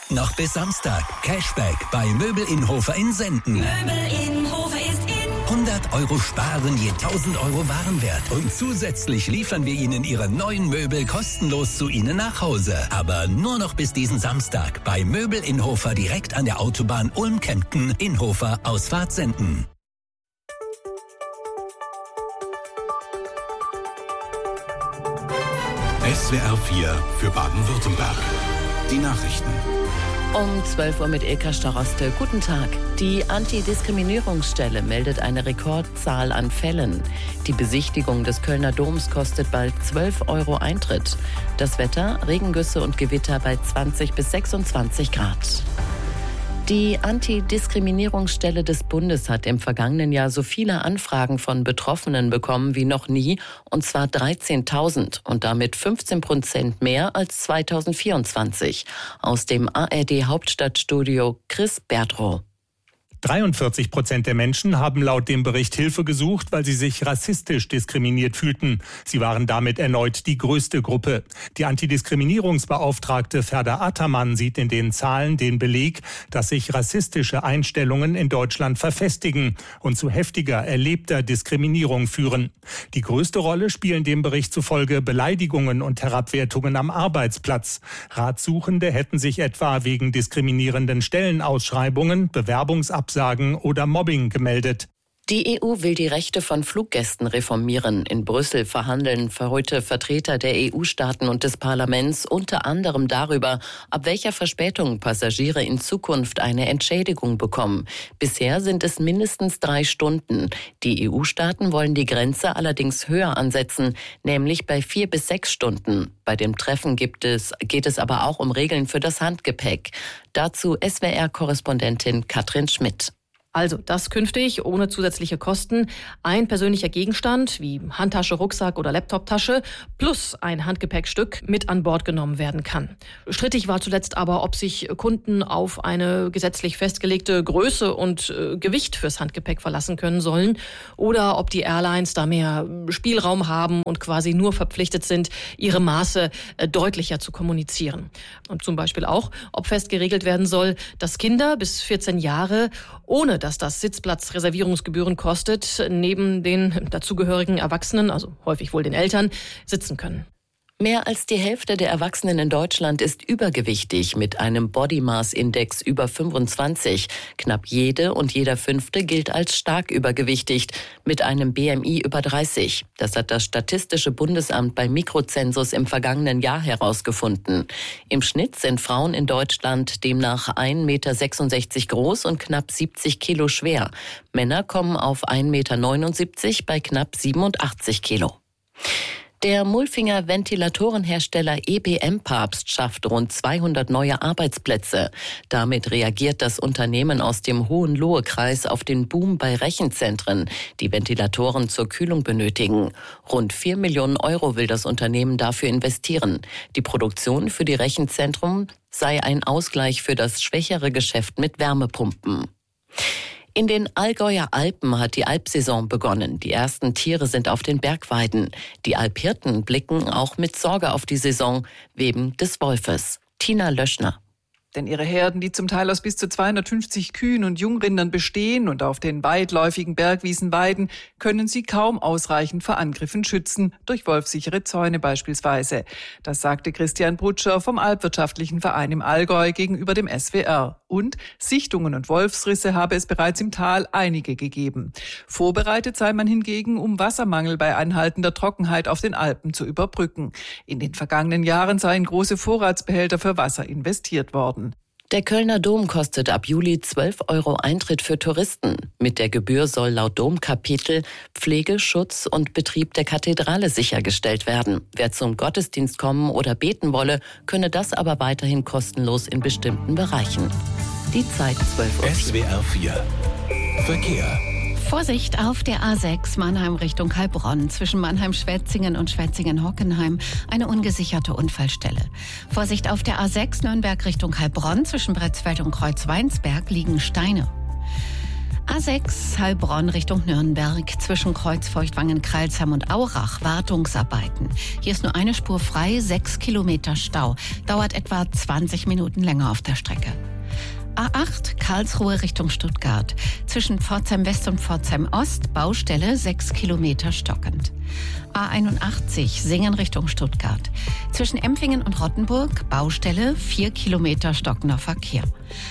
Noch bis Samstag. Cashback bei Möbel Inhofer in Senden. Möbel Inhofer ist in. 100 € sparen je 1000 € Warenwert. Und zusätzlich liefern wir Ihnen Ihre neuen Möbel kostenlos zu Ihnen nach Hause. Aber nur noch bis diesen Samstag bei Möbel Inhofer direkt an der Autobahn Ulm-Kempten, Inhofer, Ausfahrt Senden. SWR 4 für Baden-Württemberg. Die Nachrichten. Um 12 Uhr mit Ilka Staroste. Guten Tag. Die Antidiskriminierungsstelle meldet eine Rekordzahl an Fällen. Die Besichtigung des Kölner Doms kostet bald 12 € Eintritt. Das Wetter, Regengüsse und Gewitter bei 20 bis 26 Grad. Die Antidiskriminierungsstelle des Bundes hat im vergangenen Jahr so viele Anfragen von Betroffenen bekommen wie noch nie, und zwar 13.000 und damit 15% mehr als 2024. Aus dem ARD-Hauptstadtstudio Chris Bertrow. 43% der Menschen haben laut dem Bericht Hilfe gesucht, weil sie sich rassistisch diskriminiert fühlten. Sie waren damit erneut die größte Gruppe. Die Antidiskriminierungsbeauftragte Ferda Ataman sieht in den Zahlen den Beleg, dass sich rassistische Einstellungen in Deutschland verfestigen und zu heftiger, erlebter Diskriminierung führen. Die größte Rolle spielen dem Bericht zufolge Beleidigungen und Herabwertungen am Arbeitsplatz. Ratsuchende hätten sich etwa wegen diskriminierenden Stellenausschreibungen, Bewerbungsabsagen oder Mobbing gemeldet. Die EU will die Rechte von Fluggästen reformieren. In Brüssel verhandeln heute Vertreter der EU-Staaten und des Parlaments unter anderem darüber, ab welcher Verspätung Passagiere in Zukunft eine Entschädigung bekommen. Bisher sind es mindestens 3 Stunden. Die EU-Staaten wollen die Grenze allerdings höher ansetzen, nämlich bei 4 bis 6 Stunden. Bei dem Treffen geht es aber auch um Regeln für das Handgepäck. Dazu SWR-Korrespondentin Katrin Schmidt. Also das künftig ohne zusätzliche Kosten ein persönlicher Gegenstand wie Handtasche, Rucksack oder Laptoptasche plus ein Handgepäckstück mit an Bord genommen werden kann. Strittig war zuletzt aber, ob sich Kunden auf eine gesetzlich festgelegte Größe und Gewicht fürs Handgepäck verlassen können sollen oder ob die Airlines da mehr Spielraum haben und quasi nur verpflichtet sind, ihre Maße deutlicher zu kommunizieren. Und zum Beispiel auch, ob fest geregelt werden soll, dass Kinder bis 14 Jahre ohne dass das Sitzplatzreservierungsgebühren kostet, neben den dazugehörigen Erwachsenen, also häufig wohl den Eltern, sitzen können. Mehr als die Hälfte der Erwachsenen in Deutschland ist übergewichtig mit einem Body Mass Index über 25. Knapp jede und jeder Fünfte gilt als stark übergewichtig mit einem BMI über 30. Das hat das Statistische Bundesamt bei Mikrozensus im vergangenen Jahr herausgefunden. Im Schnitt sind Frauen in Deutschland demnach 1,66 Meter groß und knapp 70 Kilo schwer. Männer kommen auf 1,79 Meter bei knapp 87 Kilo. Der Mulfinger Ventilatorenhersteller EBM Papst schafft rund 200 neue Arbeitsplätze. Damit reagiert das Unternehmen aus dem Hohenlohe-Kreis auf den Boom bei Rechenzentren, die Ventilatoren zur Kühlung benötigen. Rund 4 Millionen € will das Unternehmen dafür investieren. Die Produktion für die Rechenzentren sei ein Ausgleich für das schwächere Geschäft mit Wärmepumpen. In den Allgäuer Alpen hat die Alpsaison begonnen. Die ersten Tiere sind auf den Bergweiden. Die Alphirten blicken auch mit Sorge auf die Saison wegen des Wolfes. Tina Löschner. Denn ihre Herden, die zum Teil aus bis zu 250 Kühen und Jungrindern bestehen und auf den weitläufigen Bergwiesen weiden, können sie kaum ausreichend vor Angriffen schützen, durch wolfsichere Zäune beispielsweise. Das sagte Christian Brutscher vom Alpwirtschaftlichen Verein im Allgäu gegenüber dem SWR. Und Sichtungen und Wolfsrisse habe es bereits im Tal einige gegeben. Vorbereitet sei man hingegen, um Wassermangel bei anhaltender Trockenheit auf den Alpen zu überbrücken. In den vergangenen Jahren seien große Vorratsbehälter für Wasser investiert worden. Der Kölner Dom kostet ab Juli 12 € Eintritt für Touristen. Mit der Gebühr soll laut Domkapitel Pflege, Schutz und Betrieb der Kathedrale sichergestellt werden. Wer zum Gottesdienst kommen oder beten wolle, könne das aber weiterhin kostenlos in bestimmten Bereichen. Die Zeit 12 Uhr. SWR 4 Verkehr. Vorsicht auf der A6 Mannheim Richtung Heilbronn zwischen Mannheim-Schwetzingen und Schwetzingen-Hockenheim eine ungesicherte Unfallstelle. Vorsicht auf der A6 Nürnberg Richtung Heilbronn zwischen Bretzfeld und Kreuzweinsberg liegen Steine. A6 Heilbronn Richtung Nürnberg, zwischen Kreuzfeuchtwangen, Crailsheim und Aurach, Wartungsarbeiten. Hier ist nur eine Spur frei, 6 Kilometer Stau. Dauert etwa 20 Minuten länger auf der Strecke. A8 Karlsruhe Richtung Stuttgart, zwischen Pforzheim West und Pforzheim Ost, Baustelle 6 Kilometer stockend. A81 Singen Richtung Stuttgart, zwischen Empfingen und Rottenburg, Baustelle 4 Kilometer stockender Verkehr.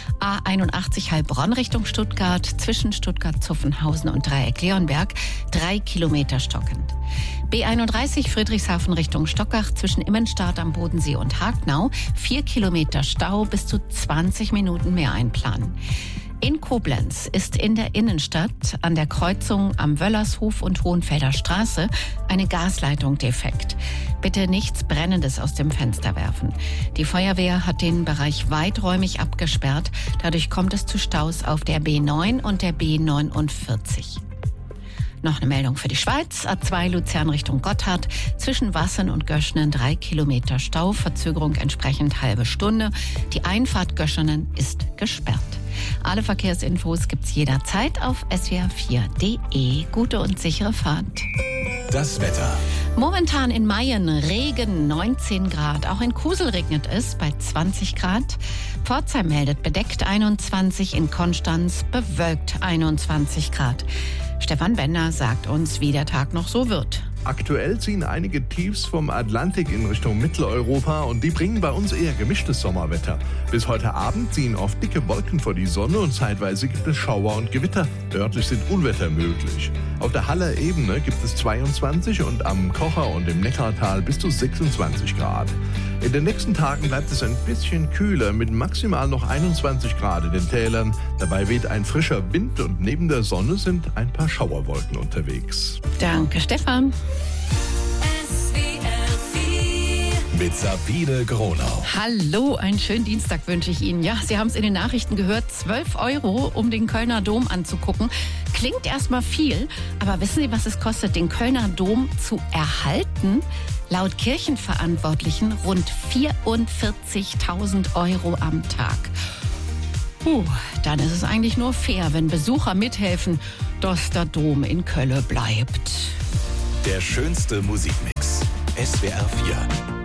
A81 Heilbronn Richtung Stuttgart, zwischen Stuttgart-Zuffenhausen und Dreieck-Leonberg, 3 Kilometer stockend. B31 Friedrichshafen Richtung Stockach, zwischen Immenstadt am Bodensee und Hagnau, 4 Kilometer Stau, bis zu 20 Minuten mehr einplanen. In Koblenz ist in der Innenstadt an der Kreuzung am Wöllershof und Hohenfelder Straße eine Gasleitung defekt. Bitte nichts Brennendes aus dem Fenster werfen. Die Feuerwehr hat den Bereich weiträumig abgesperrt. Dadurch kommt es zu Staus auf der B9 und der B49. Noch eine Meldung für die Schweiz. A2 Luzern Richtung Gotthard. Zwischen Wassen und Göschenen 3 Kilometer Stau. Verzögerung entsprechend halbe Stunde. Die Einfahrt Göschenen ist gesperrt. Alle Verkehrsinfos gibt's jederzeit auf swr4.de. Gute und sichere Fahrt. Das Wetter. Momentan in Mayen Regen, 19 Grad. Auch in Kusel regnet es bei 20 Grad. Pforzheim meldet bedeckt 21, in Konstanz bewölkt 21 Grad. Stefan Bender sagt uns, wie der Tag noch so wird. Aktuell ziehen einige Tiefs vom Atlantik in Richtung Mitteleuropa und die bringen bei uns eher gemischtes Sommerwetter. Bis heute Abend ziehen oft dicke Wolken vor die Sonne und zeitweise gibt es Schauer und Gewitter. Örtlich sind Unwetter möglich. Auf der Haller Ebene gibt es 22 und am Kocher und im Neckartal bis zu 26 Grad. In den nächsten Tagen bleibt es ein bisschen kühler mit maximal noch 21 Grad in den Tälern. Dabei weht ein frischer Wind und neben der Sonne sind ein paar Schauerwolken unterwegs. Danke, Stefan. Mit Sabine Gronau. Hallo, einen schönen Dienstag wünsche ich Ihnen. Ja, Sie haben es in den Nachrichten gehört, 12 €, um den Kölner Dom anzugucken. Klingt erstmal viel, aber wissen Sie, was es kostet, den Kölner Dom zu erhalten? Laut Kirchenverantwortlichen rund 44.000 € am Tag. Dann ist es eigentlich nur fair, wenn Besucher mithelfen, dass der Dom in Köln bleibt. Der schönste Musikmix. SWR 4.